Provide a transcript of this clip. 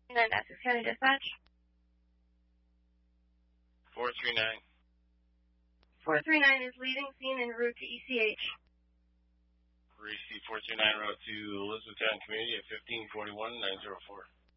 And Essex County Dispatch. 439. 439 is leaving scene en route to ECH. Receive 429 route to Elizabethtown Community at 1541-904.